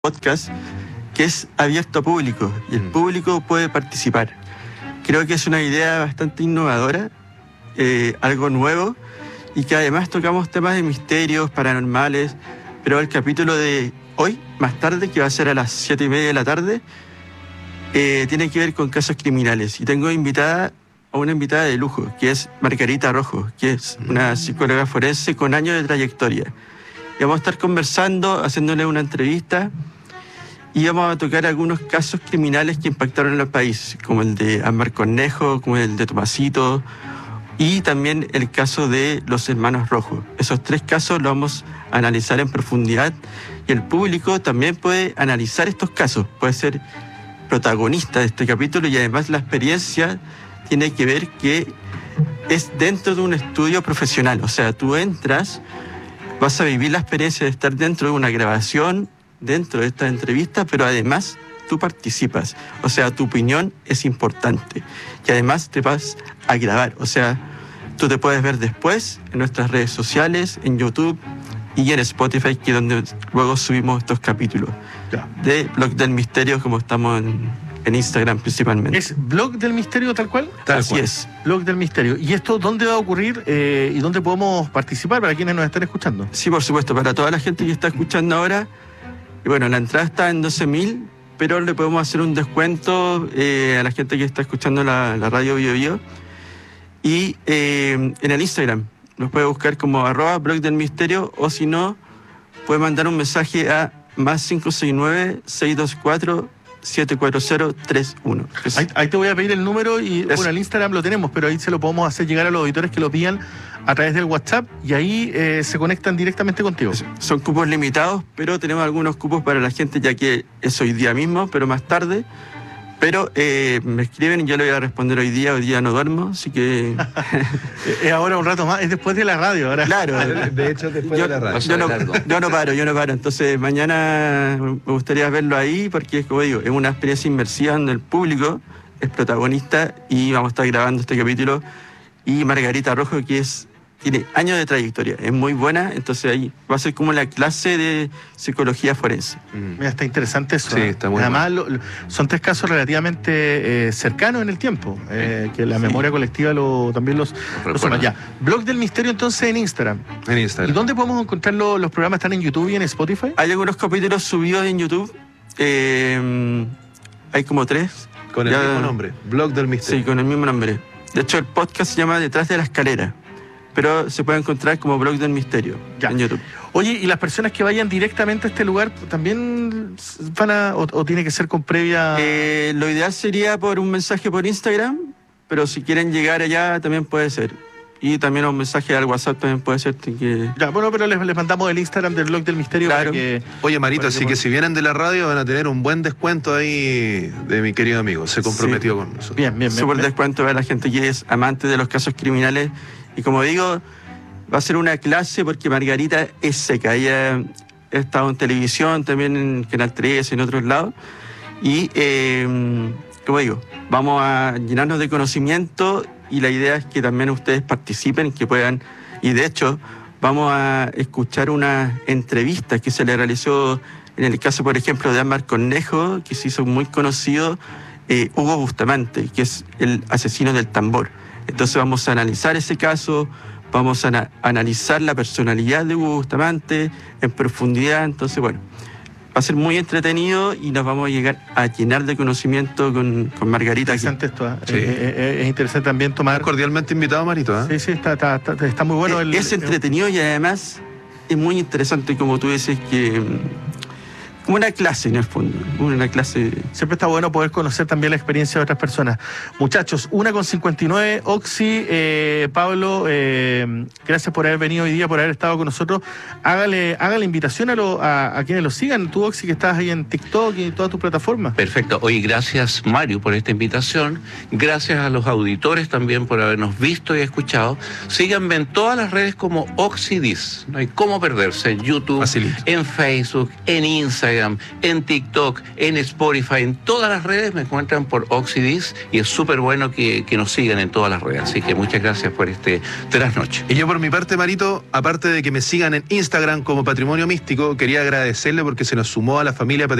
podcast que es abierto a público y el público puede participar. Creo que es una idea bastante innovadora, algo nuevo, y que además tocamos temas de misterios, paranormales, pero el capítulo de hoy, más tarde, que va a ser a las 7:30 de la tarde, tiene que ver con casos criminales. Y tengo invitada a una invitada de lujo, que es Margarita Rojo, que es una psicóloga forense con años de trayectoria. Y vamos a estar conversando, haciéndole una entrevista, y vamos a tocar algunos casos criminales que impactaron en el país, como el de Ámbar Cornejo, como el de Tomasito, y también el caso de los hermanos Rojos. Esos 3 casos los vamos a analizar en profundidad, y el público también puede analizar estos casos, puede ser protagonista de este capítulo, y además la experiencia tiene que ver que es dentro de un estudio profesional. O sea, tú entras, vas a vivir la experiencia de estar dentro de una grabación, dentro de esta entrevista, pero además tú participas. O sea, tu opinión es importante. Y además te vas a grabar. O sea, tú te puedes ver después en nuestras redes sociales, en YouTube y en Spotify, que es donde luego subimos estos capítulos. Ya. De Blog del Misterio, como estamos en Instagram principalmente. ¿Es Blog del Misterio tal cual? Así es. Blog del Misterio. ¿Y esto dónde va a ocurrir y dónde podemos participar para quienes nos están escuchando? Sí, por supuesto, para toda la gente que está escuchando ahora. Y bueno, la entrada está en 12.000, pero le podemos hacer un descuento a la gente que está escuchando la radio Bio Bio. Y en el Instagram nos puede buscar como @blog del misterio, o si no, puede mandar un mensaje a +569 624 74031. Ahí te voy a pedir el número y bueno, el Instagram lo tenemos, pero ahí se lo podemos hacer llegar a los auditores que lo pidan a través del WhatsApp, y ahí se conectan directamente contigo. Son cupos limitados, pero tenemos algunos cupos para la gente, ya que es hoy día mismo, pero más tarde. Pero me escriben y yo le voy a responder hoy día no duermo, así que... Es ahora un rato más, es después de la radio ahora. Claro. De hecho, después de la radio. Yo no paro. Entonces mañana me gustaría verlo ahí, porque, como digo, es una experiencia inmersiva donde el público es protagonista, y vamos a estar grabando este capítulo. Y Margarita Rojo, que tiene años de trayectoria, es muy buena, entonces ahí va a ser como la clase de psicología forense. Mira, está interesante eso. Sí, está muy Además, son 3 casos relativamente cercanos en el tiempo, que la memoria colectiva también los suma. Ya, Blog del Misterio entonces en Instagram. En Instagram. ¿Y dónde podemos encontrar los programas? ¿Están en YouTube y en Spotify? Hay algunos capítulos subidos en YouTube, hay como 3. Con el mismo nombre, Blog del Misterio. Sí, con el mismo nombre. De hecho, el podcast se llama Detrás de la Escalera, pero se puede encontrar como Blog del Misterio en YouTube. Oye, ¿y las personas que vayan directamente a este lugar también van o tiene que ser con previa...? Lo ideal sería por un mensaje por Instagram, pero si quieren llegar allá también puede ser. Y también un mensaje al WhatsApp también puede ser. Ya, bueno, pero les mandamos el Instagram del Blog del Misterio. Claro. Oye, Marito, así que si vienen de la radio van a tener un buen descuento ahí de mi querido amigo. Se comprometió con nosotros. Bien. Súper descuento para la gente que es amante de los casos criminales. Y como digo, va a ser una clase porque Margarita es seca. Ella ha estado en televisión, también en Canal 13, en otros lados. Y, como digo, vamos a llenarnos de conocimiento, y la idea es que también ustedes participen, que puedan. Y de hecho, vamos a escuchar una entrevista que se le realizó en el caso, por ejemplo, de Ámbar Cornejo, que se hizo muy conocido, Hugo Bustamante, que es el asesino del tambor. Entonces vamos a analizar ese caso, vamos a analizar la personalidad de Hugo Bustamante en profundidad. Entonces, bueno, va a ser muy entretenido y nos vamos a llegar a llenar de conocimiento con Margarita. Interesante esto, Sí. Es interesante también tomar... Cordialmente invitado, Marito. Sí, está muy bueno. Es entretenido y además es muy interesante, como tú dices, que... como una clase en el fondo, una clase... Siempre está bueno poder conocer también la experiencia de otras personas. Muchachos, 1:59, Oxy, Pablo, gracias por haber venido hoy día, por haber estado con nosotros. Haga la invitación a quienes lo sigan. Tú, Oxy, que estás ahí en TikTok y en todas tus plataformas. Perfecto. Oye, gracias, Mario, por esta invitación. Gracias a los auditores también por habernos visto y escuchado. Síganme en todas las redes como Oxydis. No hay cómo perderse. En YouTube, Facilito. en Facebook, en Instagram, Instagram, en TikTok, en Spotify, en todas las redes me encuentran por Oxidis y es súper bueno que nos sigan en todas las redes. Así que muchas gracias por este trasnoche. Y yo por mi parte, Marito, aparte de que me sigan en Instagram como Patrimonio Místico, quería agradecerle porque se nos sumó a la familia